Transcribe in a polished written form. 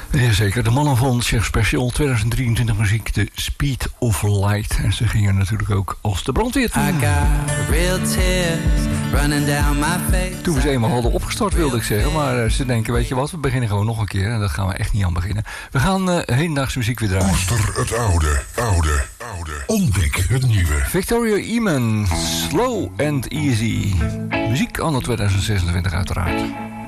Jazeker, de mannen van Chef Special 2023 muziek, de Speed of Light. En ze gingen natuurlijk ook als de brandweer toen we ze eenmaal hadden opgestart, wilde ik zeggen. Maar ze denken, weet je wat, we beginnen gewoon nog een keer. En daar gaan we echt niet aan beginnen. We gaan hedendaagse muziek weer draaien. Koester het oude. Ontdek het nieuwe. Victoria Eamon, Slow and Easy. Muziek anno 2026 uiteraard.